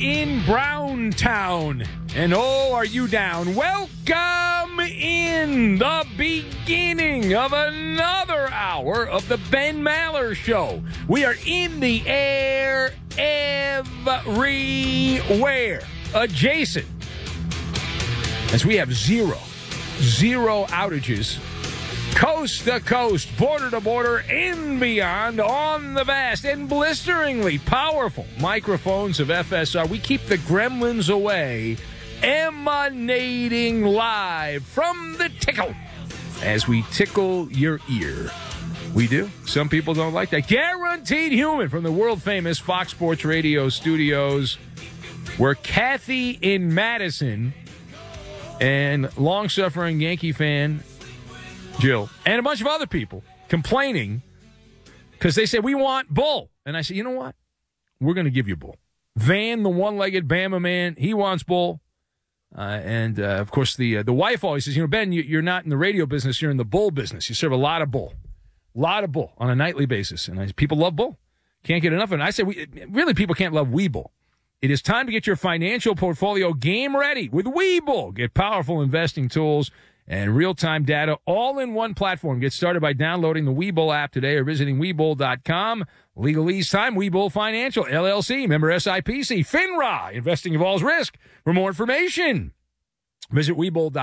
in Browntown. And oh, are you down? Welcome in the beginning of another hour of the Ben Maller Show. We are in the air everywhere, adjacent, as we have zero outages, coast to coast, border to border, and beyond, on the vast and blisteringly powerful microphones of FSR. We keep the gremlins away, emanating live from the tickle as we tickle your ear. We do. Some people don't like that. Guaranteed Human from the world-famous Fox Sports Radio studios, where Kathy in Madison and long-suffering Yankee fan Jill and a bunch of other people complaining because they said, we want Bull. And I said, you know what? We're going to give you Bull. Van, the one-legged Bama man, he wants Bull. Of course, the wife always says, Ben, you're not in the radio business. You're in the bull business. You serve a lot of bull on a nightly basis. And people love Bull. Can't get enough of it. And I said, really, people can't love Webull. It is time to get your financial portfolio game ready with Webull. Get powerful investing tools and real-time data all in one platform. Get started by downloading the Webull app today or visiting Webull.com. Legalese time, Webull Financial, LLC, member SIPC, FINRA. Investing involves risk. For more information, visit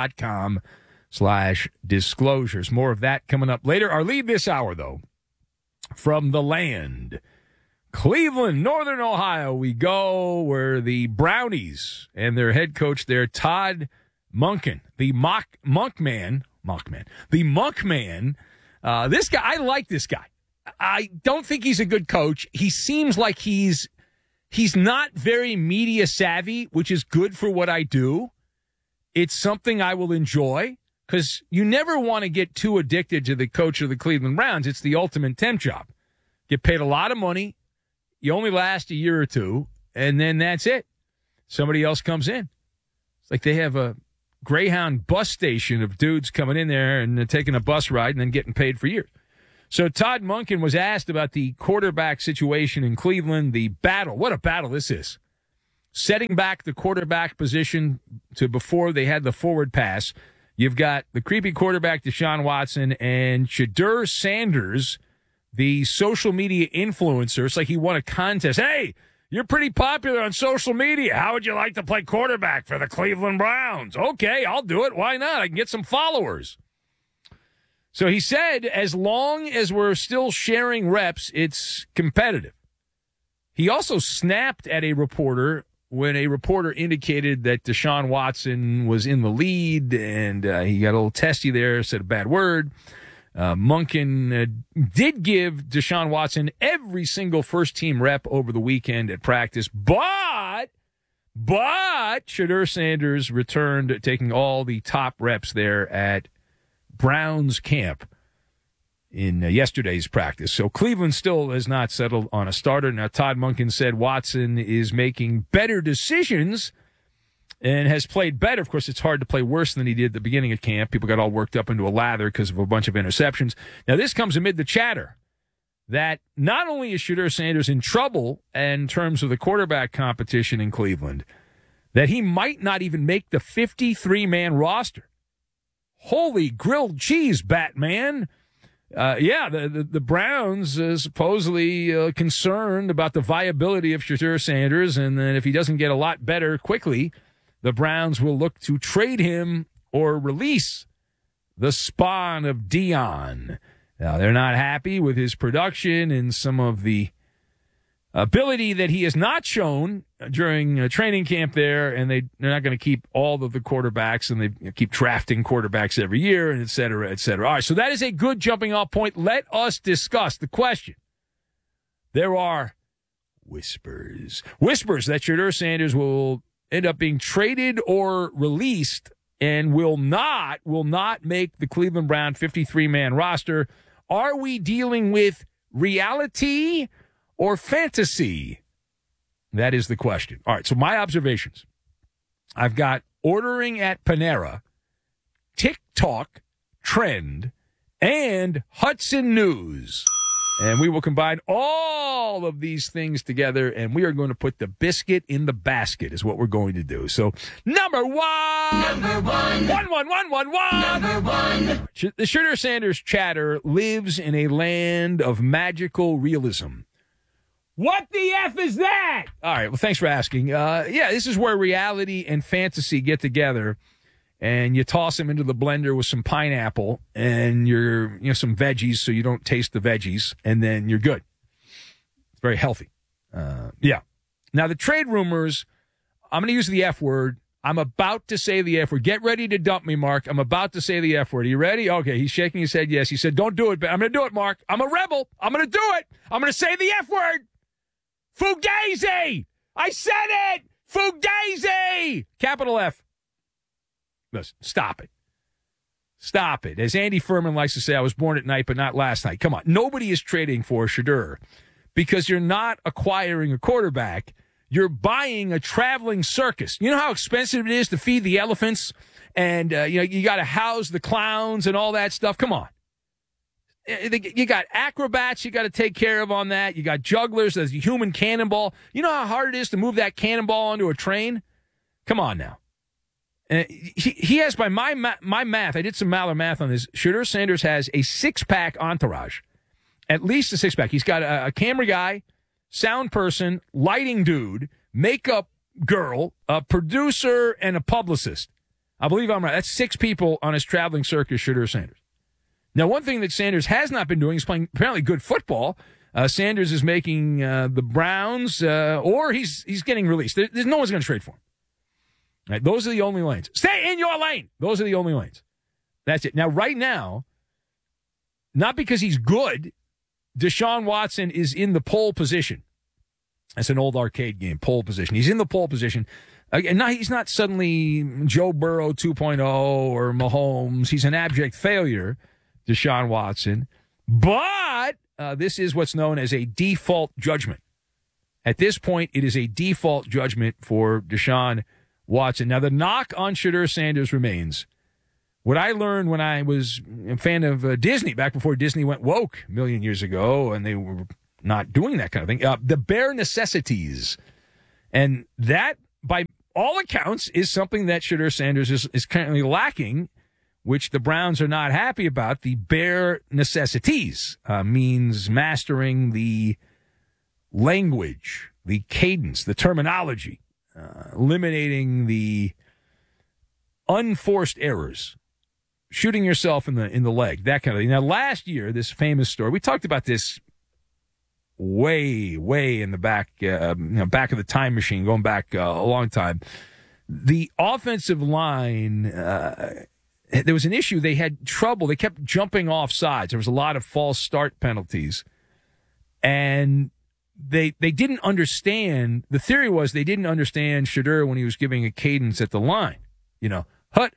Webull.com/disclosures. More of that coming up later. Our lead this hour, though, from the land, Cleveland, Northern Ohio, we go, where the Brownies and their head coach there, Todd Monken, the Monk Man. This guy, I like this guy. I don't think he's a good coach. He seems like he's not very media savvy, which is good for what I do. It's something I will enjoy because you never want to get too addicted to the coach of the Cleveland Browns. It's the ultimate temp job. Get paid a lot of money. You only last a year or two, and then that's it. Somebody else comes in. It's like they have a Greyhound bus station of dudes coming in there and taking a bus ride and then getting paid for years. So Todd Monken was asked about the quarterback situation in Cleveland, the battle. What a battle this is. Setting back the quarterback position to before they had the forward pass. You've got the creepy quarterback Deshaun Watson and Shedeur Sanders, the social media influencer. It's like he won a contest. Hey, you're pretty popular on social media. How would you like to play quarterback for the Cleveland Browns? Okay, I'll do it. Why not? I can get some followers. So he said, as long as we're still sharing reps, it's competitive. He also snapped at a reporter when a reporter indicated that Deshaun Watson was in the lead, and he got a little testy there, said a bad word. Monken did give Deshaun Watson every single first-team rep over the weekend at practice, but Shedeur Sanders returned, taking all the top reps there at Browns camp in yesterday's practice. So Cleveland still has not settled on a starter. Now, Todd Monken said Watson is making better decisions and has played better. Of course, it's hard to play worse than he did at the beginning of camp. People got all worked up into a lather because of a bunch of interceptions. Now, this comes amid the chatter that not only is Shedeur Sanders in trouble in terms of the quarterback competition in Cleveland, that he might not even make the 53-man roster. Holy grilled cheese, Batman. The Browns supposedly concerned about the viability of Shedeur Sanders, and then if he doesn't get a lot better quickly, the Browns will look to trade him or release the spawn of Dion. Now, they're not happy with his production and some of the ability that he has not shown during training camp there, and they're not going to keep all of the quarterbacks, and they keep drafting quarterbacks every year, and et cetera, et cetera. All right, so that is a good jumping-off point. Let us discuss the question. There are whispers that Shedeur Sanders will end up being traded or released and will not make the Cleveland Brown 53-man roster. Are we dealing with reality or fantasy? That is the question. All right, so my observations. I've got ordering at Panera, TikTok, Trend, and Hudson News. And we will combine all of these things together, and we are going to put the biscuit in the basket is what we're going to do. So, number one. Number one. One. Number one. The Shooter Sanders chatter lives in a land of magical realism. What the F is that? All right, well, thanks for asking. This is where reality and fantasy get together, and you toss them into the blender with some pineapple and some veggies so you don't taste the veggies, and then you're good. It's very healthy. Now, the trade rumors, I'm going to use the F word. I'm about to say the F word. Get ready to dump me, Mark. I'm about to say the F word. Are you ready? Okay, he's shaking his head yes. He said, don't do it, but I'm going to do it, Mark. I'm a rebel. I'm going to do it. I'm going to say the F word. Fugazi! I said it! Fugazi! Capital F. Listen, stop it. Stop it. As Andy Furman likes to say, I was born at night, but not last night. Come on. Nobody is trading for Shedeur because you're not acquiring a quarterback. You're buying a traveling circus. You know how expensive it is to feed the elephants? And, you got to house the clowns and all that stuff. Come on. You got acrobats you got to take care of on that. You got jugglers. There's a human cannonball. You know how hard it is to move that cannonball onto a train? Come on now. He has, by my math, I did some Maller math on this, Shedeur Sanders has a six-pack entourage. At least a six-pack. He's got a camera guy, sound person, lighting dude, makeup girl, a producer, and a publicist. I believe I'm right. That's six people on his traveling circus, Shedeur Sanders. Now, one thing that Sanders has not been doing is playing apparently good football. Sanders is making the Browns, or he's getting released. There's no one's going to trade for him. Right, those are the only lanes. Stay in your lane. Those are the only lanes. That's it. Now, right now, not because he's good, Deshaun Watson is in the pole position. That's an old arcade game, pole position. He's in the pole position. And he's not suddenly Joe Burrow 2.0 or Mahomes. He's an abject failure, Deshaun Watson. But this is what's known as a default judgment. At this point, it is a default judgment for Deshaun Watson. Now, the knock on Shedeur Sanders remains. What I learned when I was a fan of Disney, back before Disney went woke a million years ago, and they were not doing that kind of thing, the bare necessities. And that, by all accounts, is something that Shedeur Sanders is currently lacking, which the Browns are not happy about. The bare necessities means mastering the language, the cadence, the terminology, eliminating the unforced errors, shooting yourself in the leg, that kind of thing. Now, last year, this famous story, we talked about this way in the back, back of the time machine, going back a long time. The offensive line, there was an issue. They had trouble. They kept jumping off sides. There was a lot of false start penalties, and they didn't understand. The theory was they didn't understand Shedeur when he was giving a cadence at the line. Hut,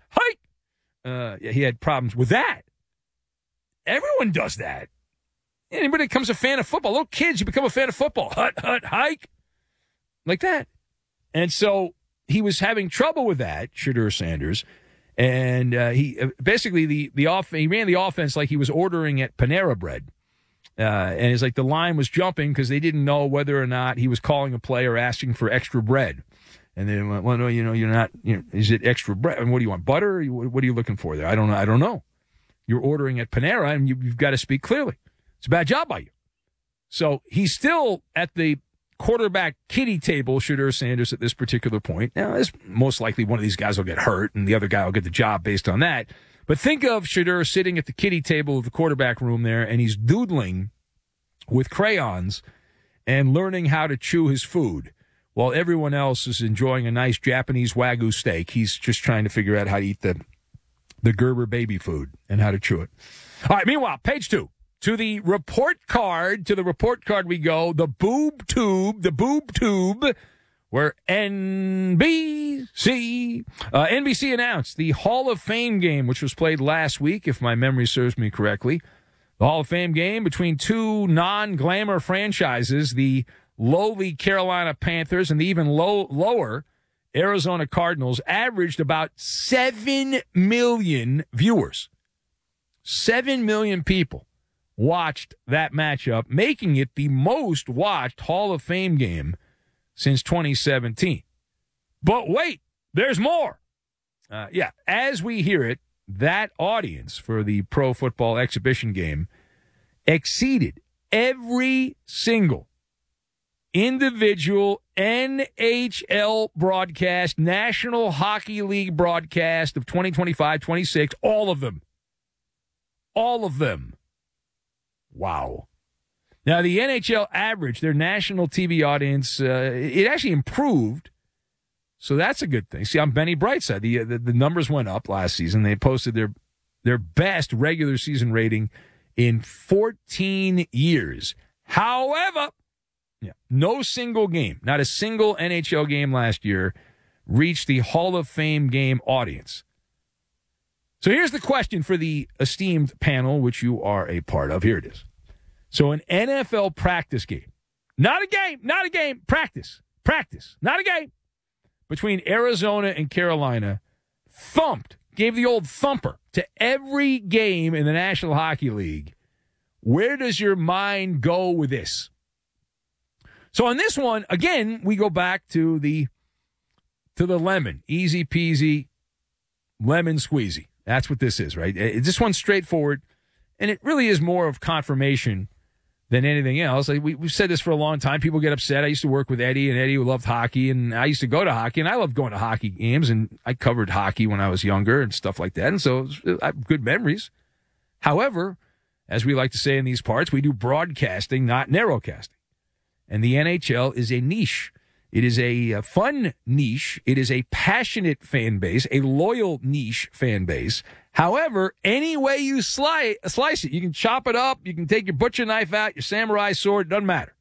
hike. He had problems with that. Everyone does that. Anybody that becomes a fan of football, little kids, you become a fan of football. Hut, hike. Like that. And so he was having trouble with that, Shedeur Sanders. And he basically he ran the offense like he was ordering at Panera Bread. And it's like the line was jumping because they didn't know whether or not he was calling a play or asking for extra bread. And they went, well, no, you're not. Is it extra bread? And what do you want? Butter? What are you looking for there? I don't know. You're ordering at Panera, and you've got to speak clearly. It's a bad job by you. So he's still at the quarterback kiddie table, Shedeur Sanders, at this particular point. Now, most likely one of these guys will get hurt, and the other guy will get the job based on that. But think of Shedeur sitting at the kiddie table of the quarterback room there, and he's doodling with crayons and learning how to chew his food while everyone else is enjoying a nice Japanese Wagyu steak. He's just trying to figure out how to eat the Gerber baby food and how to chew it. All right, meanwhile, page 2. To the report card we go, the boob tube, where NBC announced the Hall of Fame game, which was played last week, if my memory serves me correctly. The Hall of Fame game between two non-glamour franchises, the lowly Carolina Panthers and the even lower Arizona Cardinals, averaged about 7 million viewers. 7 million people watched that matchup, making it the most watched Hall of Fame game since 2017. But wait, there's more. As we hear it, that audience for the pro football exhibition game exceeded every single individual NHL broadcast, National Hockey League broadcast of 2025-26, all of them. All of them. Wow. Now, the NHL average, their national TV audience, it actually improved. So that's a good thing. See, I'm Benny Brightside. The numbers went up last season. They posted their best regular season rating in 14 years. However, no single game, not a single NHL game last year, reached the Hall of Fame game audience. So here's the question for the esteemed panel, which you are a part of. Here it is. So an NFL practice game, not a game, practice, not a game, between Arizona and Carolina, gave the old thumper to every game in the National Hockey League. Where does your mind go with this? So on this one, again, we go back to the lemon. Easy peasy, lemon squeezy. That's what this is, right? This one's straightforward, and it really is more of confirmation than anything else. We've said this for a long time. People get upset. I used to work with Eddie, and Eddie loved hockey, and I used to go to hockey, and I loved going to hockey games, and I covered hockey when I was younger and stuff like that, and so I have good memories. However, as we like to say in these parts, we do broadcasting, not narrowcasting. And the NHL is a niche. It is a fun niche. It is a passionate fan base, a loyal niche fan base. However, any way you slice it, you can chop it up, you can take your butcher knife out, your samurai sword, doesn't matter.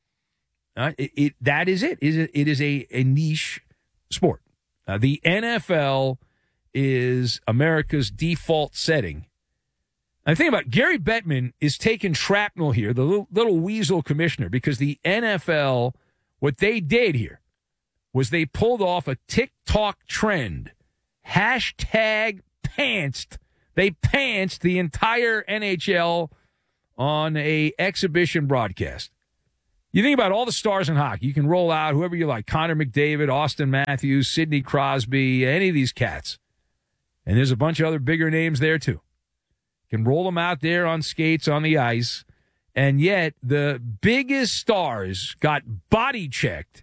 That is it. It is a niche sport. The NFL is America's default setting. I think about Gary Bettman is taking shrapnel here, the little weasel commissioner, because the NFL, what they did here was they pulled off a TikTok trend. Hashtag pantsed. They pantsed the entire NHL on a exhibition broadcast. You think about all the stars in hockey. You can roll out whoever you like, Connor McDavid, Austin Matthews, Sidney Crosby, any of these cats. And there's a bunch of other bigger names there, too. Can roll them out there on skates on the ice, and yet the biggest stars got body checked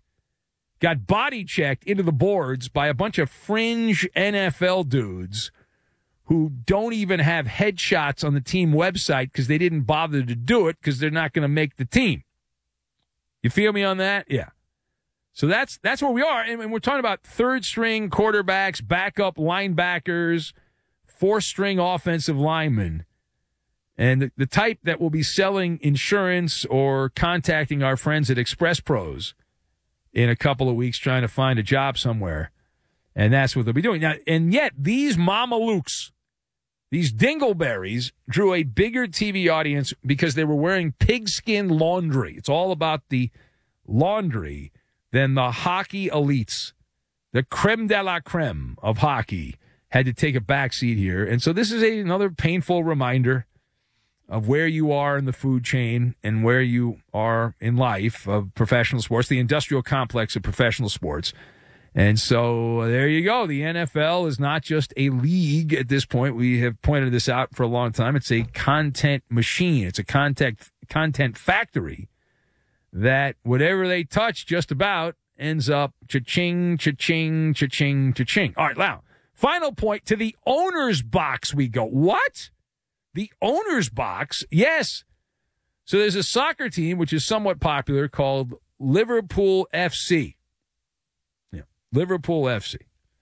into the boards by a bunch of fringe NFL dudes who don't even have headshots on the team website because they didn't bother to do it because they're not going to make the team. You feel me on that? Yeah. So that's where we are, and we're talking about third-string quarterbacks, backup linebackers, four-string offensive linemen, and the type that will be selling insurance or contacting our friends at Express Pros in a couple of weeks trying to find a job somewhere. And that's what they'll be doing. Now, and yet, these mamalukes, these dingleberries, drew a bigger TV audience because they were wearing pigskin laundry. It's all about the laundry than the hockey elites. The creme de la creme of hockey had to take a backseat here. And so this is another painful reminder of where you are in the food chain and where you are in life of professional sports, the industrial complex of professional sports. And so there you go. The NFL is not just a league at this point. We have pointed this out for a long time. It's a content machine. It's a content factory that whatever they touch just about ends up cha-ching, cha-ching, cha-ching, cha-ching. All right, now. Final point, to the owner's box we go. What? The owner's box? Yes. So there's a soccer team, which is somewhat popular, called Liverpool FC. Yeah, Liverpool FC.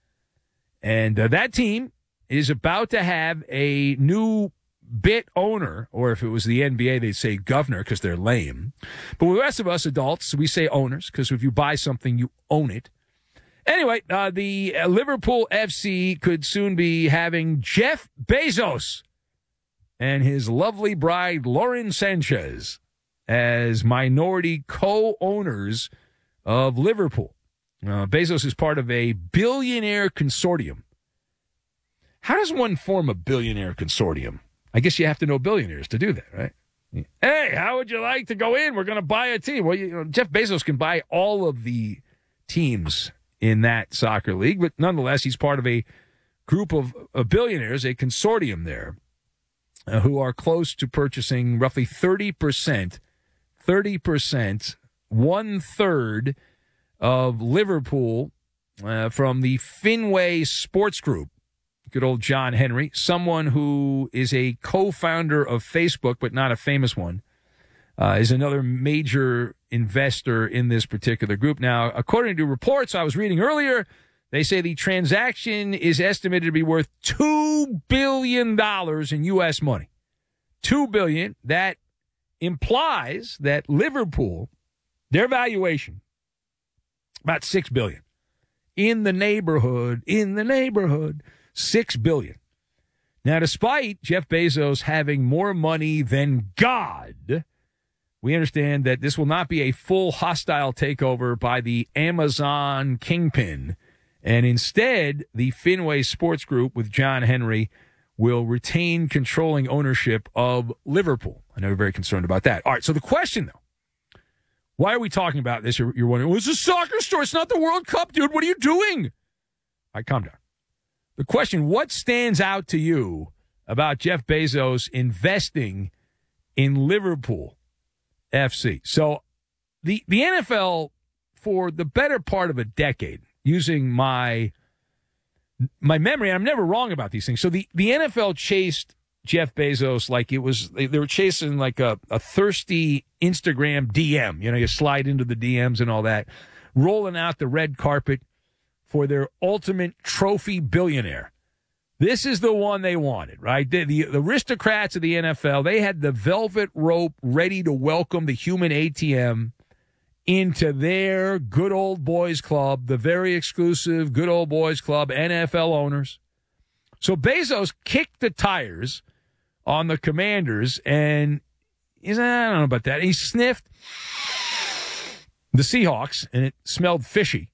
And that team is about to have a new bit owner, or if it was the NBA, they'd say governor because they're lame. But with the rest of us adults, we say owners because if you buy something, you own it. Anyway, the Liverpool FC could soon be having Jeff Bezos and his lovely bride, Lauren Sanchez, as minority co-owners of Liverpool. Bezos is part of a billionaire consortium. How does one form a billionaire consortium? I guess you have to know billionaires to do that, right? Hey, how would you like to go in? We're going to buy a team. Well, Jeff Bezos can buy all of the teams in that soccer league, but nonetheless, he's part of a group of billionaires, a consortium there, who are close to purchasing roughly 30%, 1/3 of Liverpool from the Fenway Sports Group. Good old John Henry, someone who is a co-founder of Facebook, but not a famous one, is another major investor in this particular group. Now, according to reports I was reading earlier, they say the transaction is estimated to be worth $2 billion in U.S. money. $2 billion. That implies that Liverpool, their valuation, about $6 billion. In the neighborhood, $6 billion. Now, despite Jeff Bezos having more money than God, we understand that this will not be a full hostile takeover by the Amazon kingpin. And instead, the Fenway Sports Group with John Henry will retain controlling ownership of Liverpool. I know you're very concerned about that. All right, so the question, though, why are we talking about this? You're wondering, well, it's a soccer story. It's not the World Cup, dude. What are you doing? All right, calm down. The question, what stands out to you about Jeff Bezos investing in Liverpool FC? So the NFL, for the better part of a decade, using my memory, and I'm never wrong about these things. So the NFL chased Jeff Bezos like it was, they were chasing like a thirsty Instagram DM. You know, you slide into the DMs and all that, rolling out the red carpet for their ultimate trophy billionaire. This is the one they wanted, right? The aristocrats of the NFL, they had the velvet rope ready to welcome the human ATM into their good old boys club, the very exclusive good old boys club, NFL owners. So Bezos kicked the tires on the Commanders, and I don't know about that. He sniffed the Seahawks, and it smelled fishy.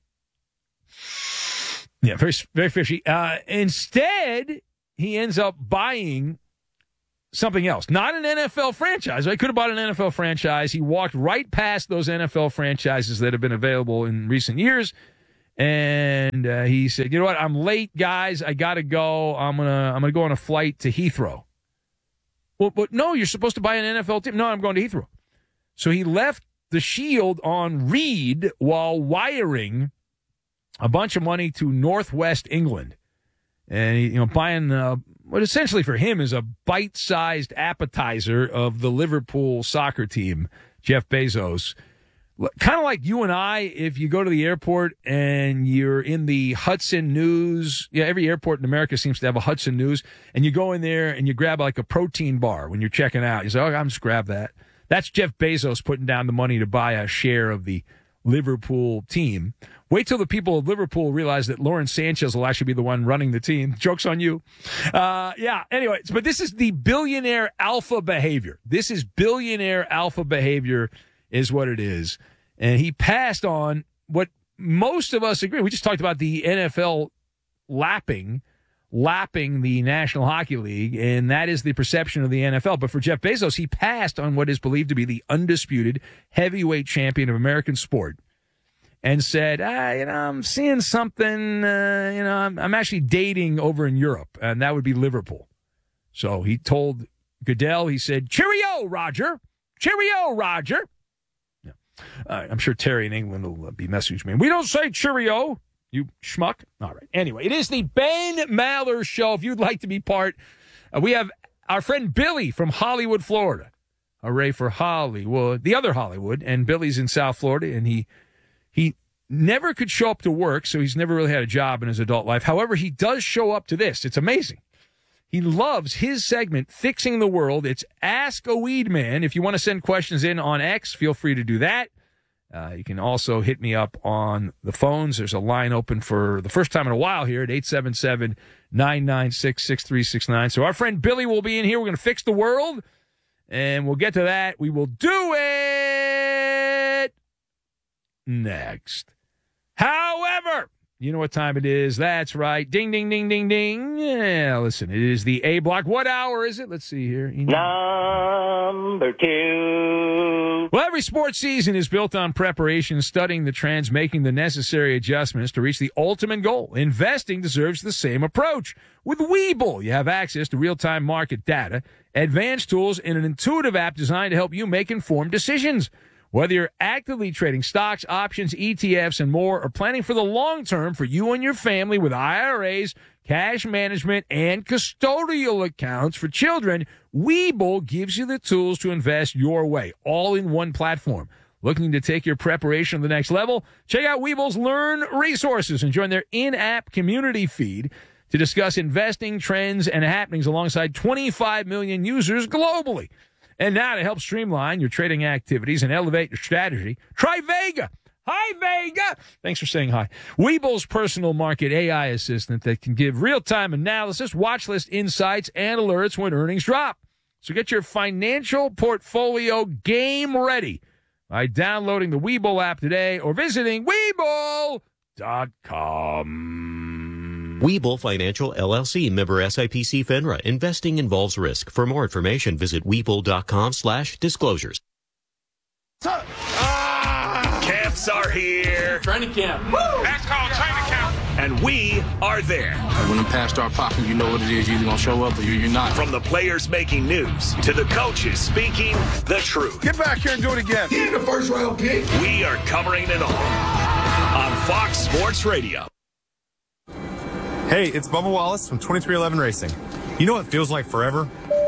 Yeah, very, very fishy. Instead, he ends up buying something else. Not an NFL franchise. I could have bought an NFL franchise. He walked right past those NFL franchises that have been available in recent years. And he said, you know what? I'm late, guys. I got to go. I'm gonna go on a flight to Heathrow. Well, but no, you're supposed to buy an NFL team. No, I'm going to Heathrow. So he left the Shield on read while wiring a bunch of money to Northwest England. And, buying what essentially for him is a bite-sized appetizer of the Liverpool soccer team, Jeff Bezos. Kind of like you and I, if you go to the airport and you're in the Hudson News. Yeah, every airport in America seems to have a Hudson News. And you go in there and you grab like a protein bar when you're checking out. You say, I'm just grab that. That's Jeff Bezos putting down the money to buy a share of the Liverpool team. Wait till the people of Liverpool realize that Lawrence Sanchez will actually be the one running the team. Joke's on you. Anyway, but this is the billionaire alpha behavior. This is billionaire alpha behavior is what it is. And he passed on what most of us agree. We just talked about the NFL lapping the National Hockey League, and that is the perception of the NFL. But for Jeff Bezos, he passed on what is believed to be the undisputed heavyweight champion of American sport and said, I'm seeing something, I'm actually dating over in Europe, and that would be Liverpool. So he told Goodell, he said, cheerio, Roger. Cheerio, Roger. Yeah. I'm sure Terry in England will be messaging me. We don't say cheerio, you schmuck. All right. Anyway, it is the Ben Maller Show. If you'd like to be part, we have our friend Billy from Hollywood, Florida. Hooray for Hollywood, the other Hollywood. And Billy's in South Florida, and he never could show up to work, so he's never really had a job in his adult life. However, he does show up to this. It's amazing. He loves his segment, Fixing the World. It's Ask a Weed Man. If you want to send questions in on X, feel free to do that. You can also hit me up on the phones. There's a line open for the first time in a while here at 877-996-6369. So our friend Billy will be in here. We're going to fix the world, and we'll get to that. We will do it next. However, You know what time it is. That's right. Ding, ding, ding, ding, ding. Yeah, listen, it is the A block. What hour is it? Let's see here. Number 2. Well, every sports season is built on preparation, studying the trends, making the necessary adjustments to reach the ultimate goal. Investing deserves the same approach. With Webull, you have access to real-time market data, advanced tools, and an intuitive app designed to help you make informed decisions. Whether you're actively trading stocks, options, ETFs, and more, or planning for the long term for you and your family with IRAs, cash management, and custodial accounts for children, Webull gives you the tools to invest your way, all in one platform. Looking to take your preparation to the next level? Check out Webull's Learn resources and join their in-app community feed to discuss investing trends and happenings alongside 25 million users globally. And now to help streamline your trading activities and elevate your strategy, try Vega. Hi, Vega. Thanks for saying hi. Webull's personal market AI assistant that can give real-time analysis, watch list insights, and alerts when earnings drop. So get your financial portfolio game ready by downloading the Webull app today or visiting Webull.com. Webull Financial, LLC, member SIPC FINRA. Investing involves risk. For more information, visit Webull.com/disclosures. Camps are here. Training camp. Woo! That's called training camp. And we are there. When them pants start popping, you know what it is. You're either going to show up or you're not. From the players making news to the coaches speaking the truth. Get back here and do it again. He ain't the first round pick. We are covering it all on Fox Sports Radio. Hey, it's Bubba Wallace from 2311 Racing. You know what feels like forever?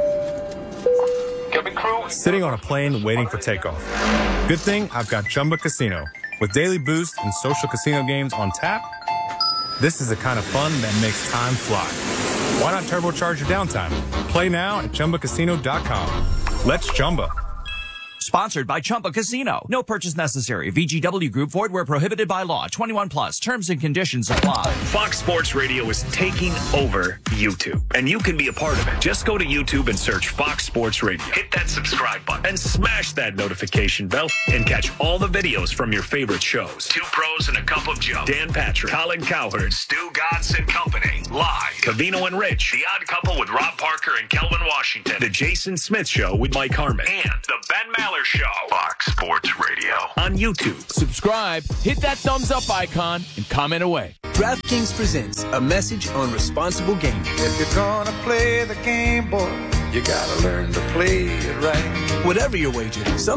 Sitting on a plane waiting for takeoff. Good thing I've got Chumba Casino. With daily boost and social casino games on tap, this is the kind of fun that makes time fly. Why not turbocharge your downtime? Play now at ChumbaCasino.com. Let's Chumba. Sponsored by Chumba Casino. No purchase necessary. VGW Group. Void where prohibited by law. 21 plus. Terms and conditions apply. Fox Sports Radio is taking over YouTube, and you can be a part of it. Just go to YouTube and search Fox Sports Radio. Hit that subscribe button and smash that notification bell and catch all the videos from your favorite shows. Two Pros and a Cup of Joe. Dan Patrick, Colin Cowherd, Stu Godson Company. Live. Cavino and Rich. The Odd Couple with Rob Parker and Kelvin Washington. The Jason Smith Show with Mike Harmon. And the Ben Maller Show. Fox Sports Radio on YouTube. Subscribe, hit that thumbs up icon, and comment away. DraftKings presents a message on responsible gaming. If you're gonna play the game, boy, you gotta learn to play it right. Whatever your wager,